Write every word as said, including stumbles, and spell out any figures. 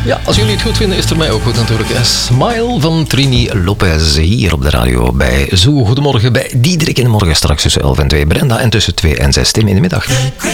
Ja, als jullie het goed vinden, is het voor mij ook goed natuurlijk. Smile van Trini Lopez hier op de radio bij Zo. Goedemorgen bij Diederik in de morgen, straks tussen elf en twee. Brenda en tussen twee en zes Tim in de middag.